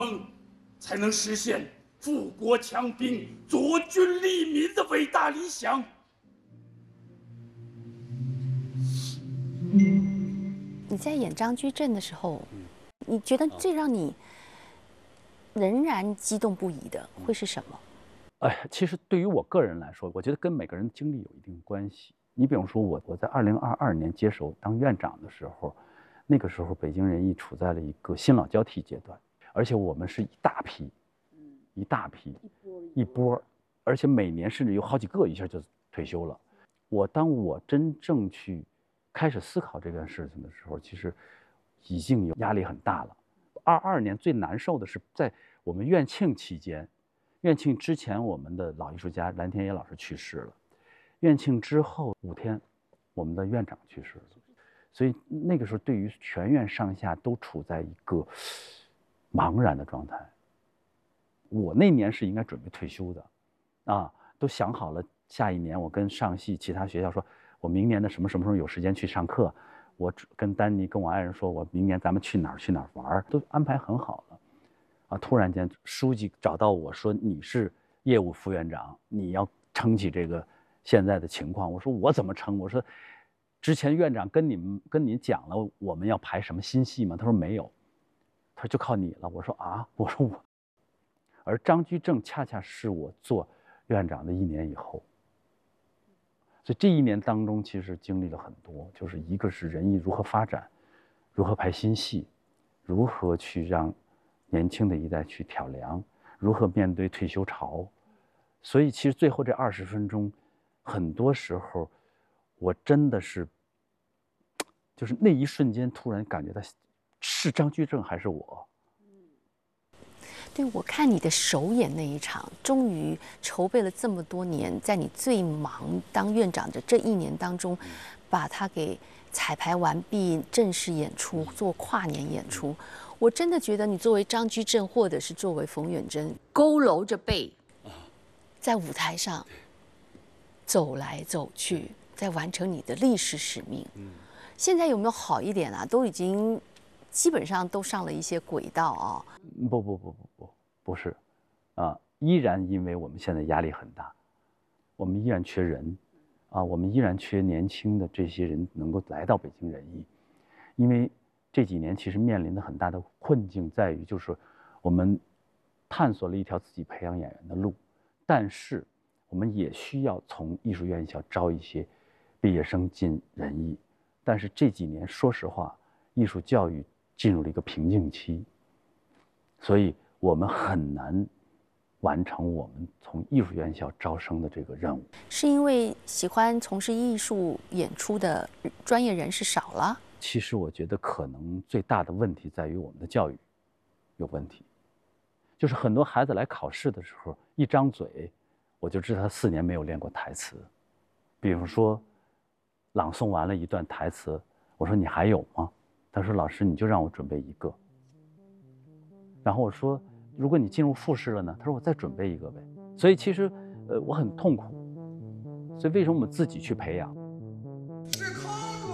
才能实现富国强兵、卓君利民的伟大理想。 你在演张居正的时候，你觉得最让你仍然激动不已的会是什么？ 其实对于我个人来说，我觉得跟每个人的经历有一定关系。你比方说我在2022年接手当院长的时候，那个时候北京人艺处在了一个新老交替阶段，而且我们是一大批，一波，而且每年甚至有好几个一下就退休了。当我真正去开始思考这件事情的时候，其实已经有压力很大了。22年最难受的是在我们院庆期间，院庆之前我们的老艺术家蓝天野老师去世了，院庆之后5天，我们的院长去世了，所以那个时候对于全院上下都处在一个茫然的状态。我那年是应该准备退休的，都想好了下一年我跟上戏其他学校说，我明年的什么什么时候有时间去上课，我跟丹尼跟我爱人说，我明年咱们去哪儿玩，都安排很好了。突然间书记找到我说，你是业务副院长，你要撑起这个现在的情况。我说我怎么撑？我说之前院长跟你讲了我们要排什么新戏吗？他说没有，他说就靠你了。我说我说我。而张居正恰恰是我做院长的1年以后，所以这1年当中其实经历了很多，就是一个是人艺如何发展，如何排新戏，如何去让年轻的一代去挑梁，如何面对退休潮。所以其实最后这20分钟，很多时候我真的是，就是那一瞬间突然感觉到是张居正还是我。 对，我看你的首演那一场，终于筹备了这么多年，在你最忙当院长的这1年当中，把它给彩排完毕，正式演出，做跨年演出。我真的觉得你作为张居正，或者是作为冯远征，佝偻着背，在舞台上走来走去，在完成你的历史使命。现在有没有好一点啊？都已经基本上都上了一些轨道啊。 不是，依然因为我们现在压力很大，我们依然缺人，我们依然缺年轻的这些人能够来到北京人艺，因为这几年其实面临的很大的困境在于，就是我们探索了一条自己培养演员的路，但是我们也需要从艺术院校招一些毕业生进人艺，但是这几年说实话，艺术教育进入了一个瓶颈期，所以我们很难完成我们从艺术院校招生的这个任务。 是因为喜欢从事艺术演出的专业人士少了？ 其实我觉得可能最大的问题在于我们的教育有问题，就是很多孩子来考试的时候，一张嘴我就知道他4年没有练过台词。比如说朗诵完了一段台词，我说你还有吗？他说老师你就让我准备1个。然后我说如果你进入复试了呢？他说我再准备1个呗。所以其实我很痛苦，所以为什么我们自己去培养？ 是空住，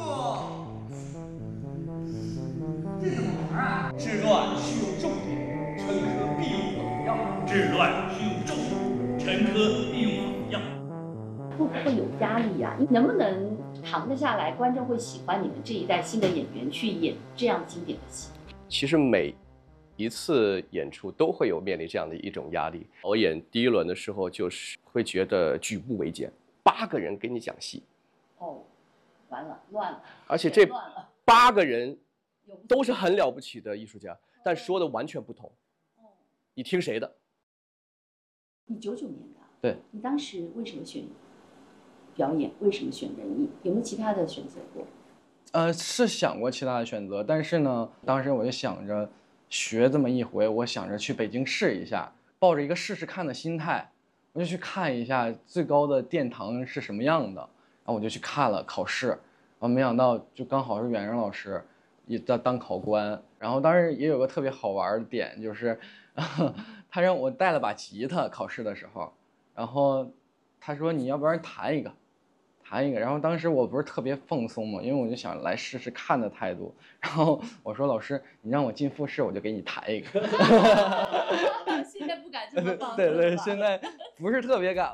这怎么玩啊？治乱需用重点，陈科必用榜样。治乱需用重点，陈科必用榜样。 会不会有压力啊？能不能扛得下来？观众会喜欢你们这一代新的演员去演这样经典的戏？ 其实每一次演出都会有面临这样的一种压力。我演第1轮的时候，就是会觉得举步维艰，8个人给你讲戏， 完了，乱了。 而且这8个人都是很了不起的艺术家，但说的完全不同。你听谁的？ 你99年的， 对， 你当时为什么选表演？为什么选人艺？有没有其他的选择过？ 是想过其他的选择，但是呢，当时我就想着学这么一回，我想着去北京试一下，抱着一个试试看的心态，我就去看一下最高的殿堂是什么样的。然后我就去看了考试，没想到就刚好是远征老师也在当考官。然后当时也有个特别好玩的点，就是他让我带了把吉他考试的时候，然后他说你要不然弹一个， 谈一个。然后当时我不是特别放松嘛，因为我就想来试试看的态度。然后我说老师，你让我进复试，我就给你谈一个。 现在不敢这么放松对对， 了现在不是特别敢。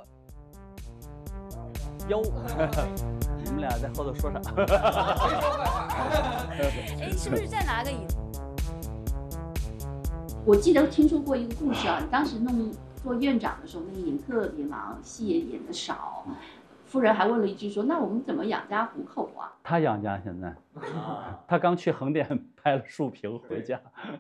哟，你们俩在后头说啥？ 哎，是不是再拿个椅子？ 我记得听说过一个故事啊，你当时做院长的时候，那一年特别忙，戏也演得少，夫人还问了一句说：“那我们怎么养家糊口啊他养家现在，他刚去横店拍了竖屏回家，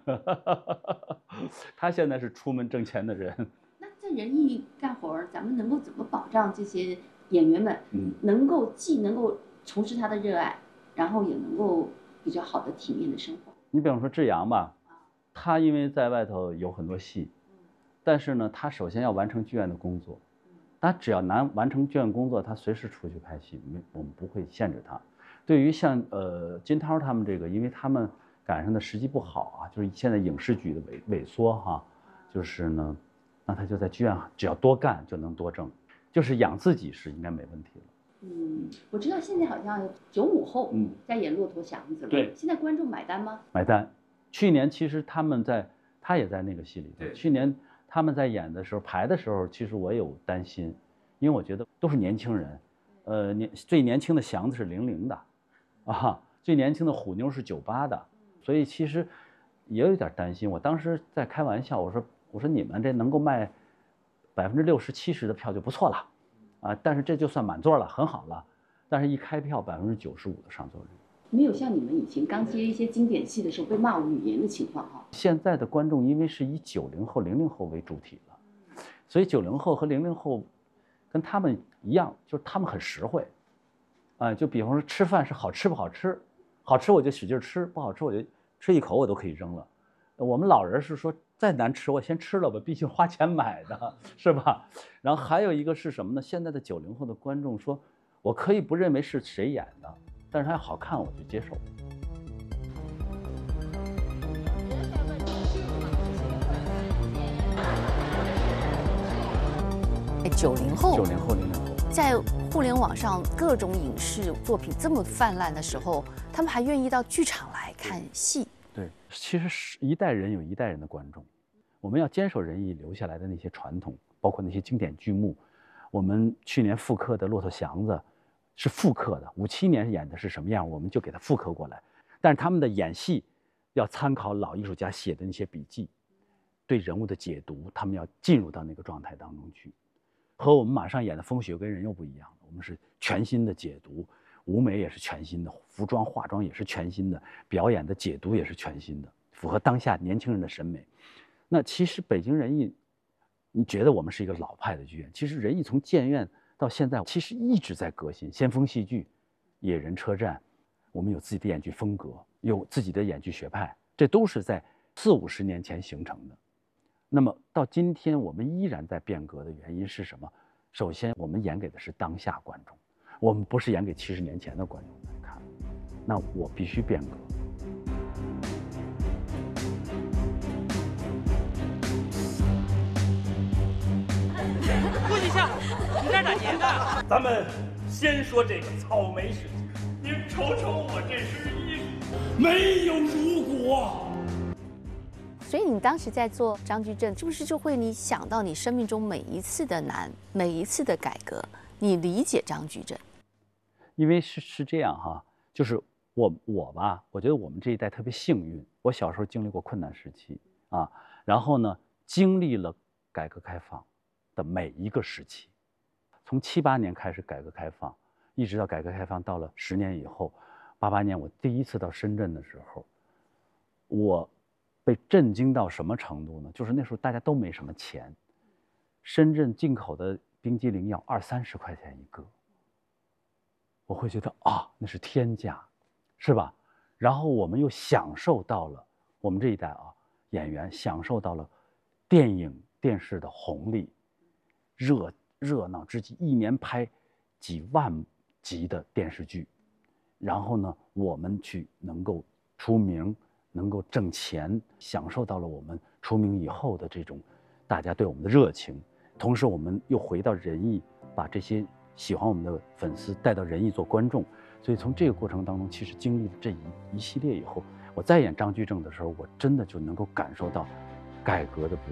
他现在是出门挣钱的人。？” 那在仁义干活儿，咱们能够怎么保障这些演员们既能够从事他的热爱，然后也能够比较好的体面的生活？ 你比方说志阳吧，他因为在外头有很多戏，但是呢，他首先要完成剧院的工作，他只要完成剧院工作，他随时出去拍戏，我们不会限制他。对于像金涛他们这个，因为他们赶上的时机不好啊，就是现在影视剧的萎缩哈，就是呢，那他就在剧院只要多干就能多挣，就是养自己是应该没问题了。 我知道现在好像95后在演《骆驼祥子》了， 对， 现在观众买单吗？ 买单。去年其实他也在那个戏里头。去年他们在演的时候排的时候，其实我有担心，因为我觉得都是年轻人，最年轻的祥子是00的，啊，最年轻的虎妞是98的，所以其实也有一点担心。我当时在开玩笑，我说你们这能够卖60%、70%的票就不错了，啊，但是这就算满座了，很好了。但是一开票95%的上座率。 没有像你们以前刚接一些经典戏的时候被骂语言的情况哈。 现在的观众因为是以90后、00后为主体了，所以90后和00后跟他们一样，就是他们很实惠，就比方说吃饭是好吃不好吃，好吃我就使劲吃，不好吃我就吃一口我都可以扔了。我们老人是说再难吃我先吃了吧，毕竟花钱买的，是吧？然后还有一个是什么呢？现在的90后的观众说，我可以不认为是谁演的，但是它好看我就接受。 90后 ，90后、00后， 在互联网上各种影视作品这么泛滥的时候，他们还愿意到剧场来看戏。 对，其实是一代人有一代人的观众，我们要坚守仁义留下来的那些传统，包括那些经典剧目。我们去年复刻的《骆驼祥子》是复刻的，57年演的是什么样，我们就给它复刻过来。但是他们的演戏要参考老艺术家写的那些笔记，对人物的解读，他们要进入到那个状态当中去。和我们马上演的《风雪跟人》又不一样了，我们是全新的解读，舞美也是全新的，服装化妆也是全新的，表演的解读也是全新的，符合当下年轻人的审美。那其实北京人艺，你觉得我们是一个老派的剧院，其实人艺从建院到现在其实一直在革新。先锋戏剧、野人车站，我们有自己的演剧风格，有自己的演剧学派，这都是在40、50年前形成的。那么到今天我们依然在变革的原因是什么？首先我们演给的是当下观众，我们不是演给70年前的观众来看，那我必须变革。 坐下，你这儿打结呢？ 咱们先说这个草莓事情，您瞅瞅我这身衣服，没有如果。 所以你当时在做张居正，是不是就会你想到你生命中每一次的难，每一次的改革，你理解张居正？ 因为是这样哈，就是我吧，我觉得我们这一代特别幸运。我小时候经历过困难时期啊，然后呢，经历了改革开放的每一个时期，从78年开始改革开放，一直到改革开放到了10年以后，88年我第一次到深圳的时候，我被震惊到什么程度呢？就是那时候大家都没什么钱，深圳进口的冰激凌要20、30块钱一个，我会觉得啊，那是天价，是吧？然后我们又享受到了，我们这一代啊演员享受到了电影电视的红利，热闹之际，一年拍几万集的电视剧，然后呢，我们去能够出名，能够挣钱，享受到了我们出名以后的这种大家对我们的热情。同时，我们又回到仁义，把这些喜欢我们的粉丝带到仁义做观众。所以从这个过程当中，其实经历了这一系列以后，我再演张居正的时候，我真的就能够感受到改革的不